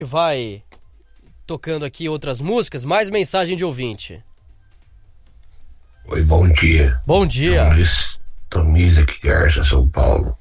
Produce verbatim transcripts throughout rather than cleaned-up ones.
vai tocando aqui outras músicas, mais mensagem de ouvinte. Oi, bom dia. Bom dia. Tomis aqui de Arça, São Paulo.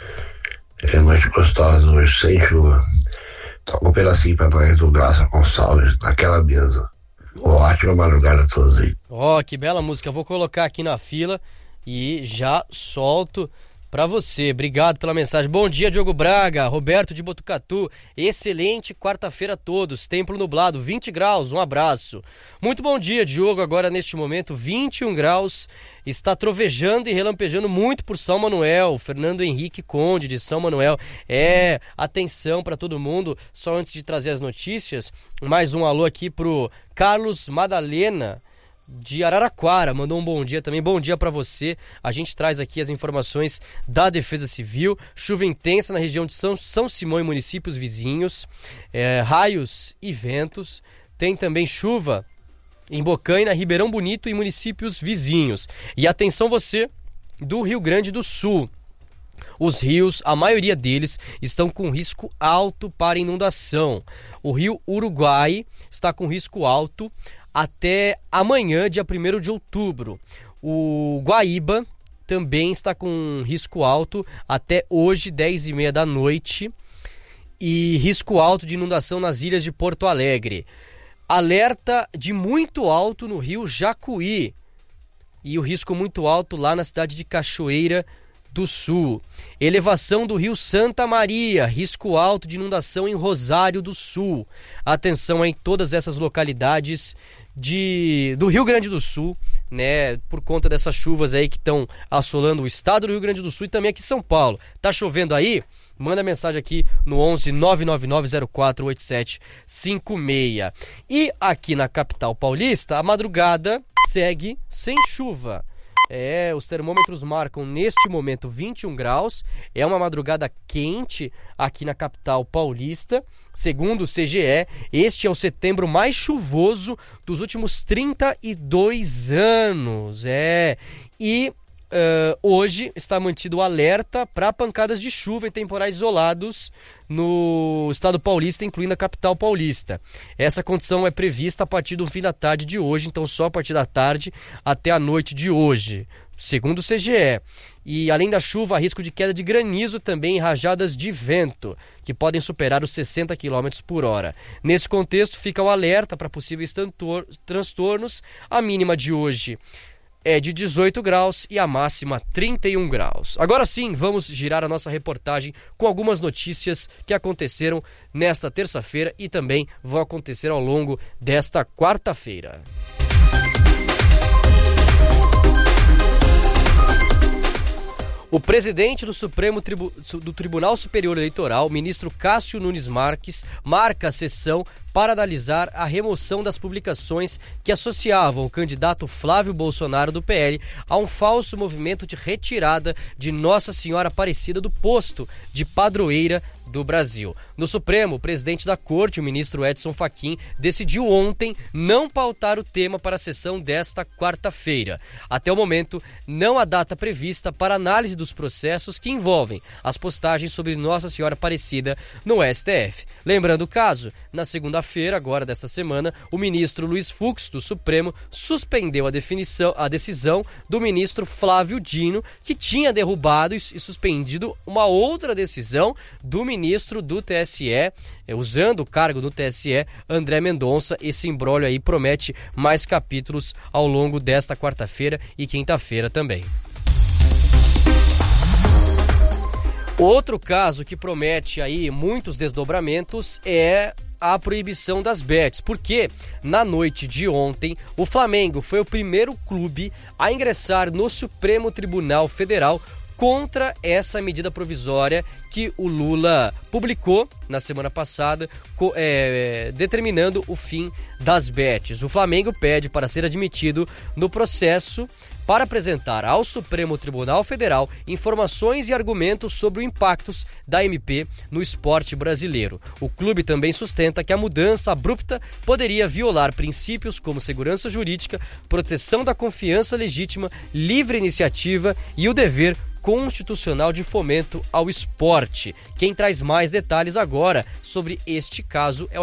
É noite gostosa hoje, sem chuva. Toca um pedacinho pra nós do Graça Gonçalves, naquela mesa. Uma ótima madrugada a todos aí. Ó, oh, que bela música. Eu vou colocar aqui na fila e já solto pra você. Obrigado pela mensagem. Bom dia, Diogo Braga, Roberto de Botucatu. Excelente quarta-feira a todos. Templo nublado, vinte graus. Um abraço. Muito bom dia, Diogo. Agora, neste momento, vinte e um graus. Está trovejando e relampejando muito por São Manuel. Fernando Henrique Conde, de São Manuel. É, atenção para todo mundo. Só antes de trazer as notícias, mais um alô aqui pro Carlos Madalena, de Araraquara, mandou um bom dia também. Bom dia para você. A gente traz aqui as informações da Defesa Civil. Chuva intensa na região de São, São Simão e municípios vizinhos, é, raios e ventos. Tem também chuva em Bocaina, Ribeirão Bonito e municípios vizinhos. E atenção você do Rio Grande do Sul. Os rios, a maioria deles, estão com risco alto para inundação. O rio Uruguai está com risco alto até amanhã, dia primeiro de outubro. O Guaíba também está com risco alto até hoje, dez e meia da noite. E risco alto de inundação nas ilhas de Porto Alegre. Alerta de muito alto no rio Jacuí. E o risco muito alto lá na cidade de Cachoeira do Sul. Elevação do rio Santa Maria, risco alto de inundação em Rosário do Sul. Atenção em todas essas localidades de, do Rio Grande do Sul, né, por conta dessas chuvas aí que estão assolando o estado do Rio Grande do Sul e também aqui em São Paulo. Tá chovendo aí? Manda mensagem aqui no onze nove nove nove zero quatro oito sete cinco seis. E aqui na capital paulista, a madrugada segue sem chuva. É, os termômetros marcam neste momento vinte e um graus. É uma madrugada quente aqui na capital paulista. Segundo o C G E, este é o setembro mais chuvoso dos últimos trinta e dois anos. É, e uh, hoje está mantido o alerta para pancadas de chuva e temporais isolados no estado paulista, incluindo a capital paulista. Essa condição é prevista a partir do fim da tarde de hoje, então só a partir da tarde até a noite de hoje, segundo o C G E. E além da chuva, há risco de queda de granizo também e rajadas de vento, que podem superar os sessenta quilômetros por hora. Nesse contexto, fica o alerta para possíveis transtornos. A mínima de hoje é de dezoito graus e a máxima trinta e um graus. Agora sim, vamos girar a nossa reportagem com algumas notícias que aconteceram nesta terça-feira e também vão acontecer ao longo desta quarta-feira. O presidente do Supremo Tribu... do Tribunal Superior Eleitoral, ministro Cássio Nunes Marques, marca a sessão para analisar a remoção das publicações que associavam o candidato Flávio Bolsonaro do P L a um falso movimento de retirada de Nossa Senhora Aparecida do posto de padroeira do Brasil. No Supremo, o presidente da Corte, o ministro Edson Fachin, decidiu ontem não pautar o tema para a sessão desta quarta-feira. Até o momento, não há data prevista para análise dos processos que envolvem as postagens sobre Nossa Senhora Aparecida no S T F. Lembrando o caso, na segunda-feira, agora desta semana, o ministro Luiz Fux, do Supremo, suspendeu a, definição, a decisão do ministro Flávio Dino, que tinha derrubado e suspendido uma outra decisão do ministro do T S E, usando o cargo do T S E, André Mendonça. Esse imbróglio aí promete mais capítulos ao longo desta quarta-feira e quinta-feira também. Outro caso que promete aí muitos desdobramentos é a proibição das bets, porque na noite de ontem o Flamengo foi o primeiro clube a ingressar no Supremo Tribunal Federal contra essa medida provisória que o Lula publicou na semana passada, é, determinando o fim das bets. O Flamengo pede para ser admitido no processo para apresentar ao Supremo Tribunal Federal informações e argumentos sobre os impactos da M P no esporte brasileiro. O clube também sustenta que a mudança abrupta poderia violar princípios como segurança jurídica, proteção da confiança legítima, livre iniciativa e o dever constitucional de fomento ao esporte. Quem traz mais detalhes agora sobre este caso é o